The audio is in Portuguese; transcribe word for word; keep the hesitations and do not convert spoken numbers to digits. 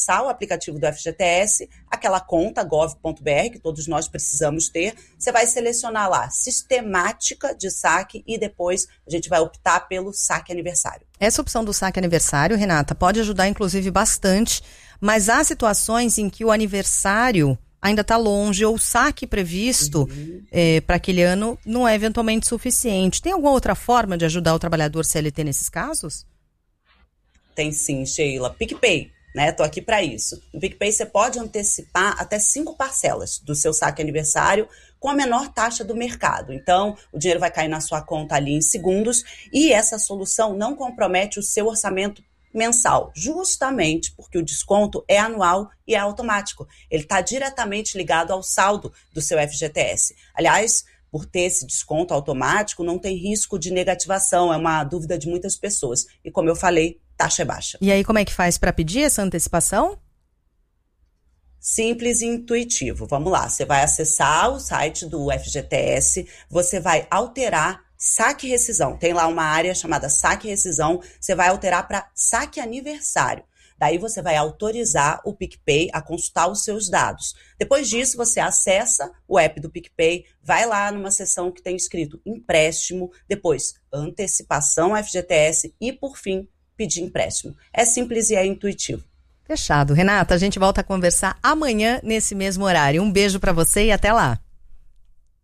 acessar o aplicativo do F G T S, aquela conta gov ponto br, que todos nós precisamos ter, você vai selecionar lá sistemática de saque e depois a gente vai optar pelo saque aniversário. Essa opção do saque aniversário, Renata, pode ajudar inclusive bastante, mas há situações em que o aniversário ainda está longe ou o saque previsto uhum. é, para aquele ano não é eventualmente suficiente. Tem alguma outra forma de ajudar o trabalhador C L T nesses casos? Tem sim, Sheila. PicPay, né? Tô aqui para isso. No PicPay você pode antecipar até cinco parcelas do seu saque aniversário com a menor taxa do mercado. Então, o dinheiro vai cair na sua conta ali em segundos e essa solução não compromete o seu orçamento mensal, justamente porque o desconto é anual e é automático. Ele está diretamente ligado ao saldo do seu F G T S. Aliás, por ter esse desconto automático, não tem risco de negativação, é uma dúvida de muitas pessoas. E como eu falei, taxa é baixa. E aí, como é que faz para pedir essa antecipação? Simples e intuitivo. Vamos lá, você vai acessar o site do F G T S, você vai alterar saque e rescisão. Tem lá uma área chamada saque e rescisão, você vai alterar para saque aniversário. Daí você vai autorizar o PicPay a consultar os seus dados. Depois disso, você acessa o app do PicPay, vai lá numa seção que tem escrito empréstimo, depois antecipação F G T S e, por fim, pedir empréstimo. É simples e é intuitivo. Fechado. Renata, a gente volta a conversar amanhã nesse mesmo horário. Um beijo para você e até lá.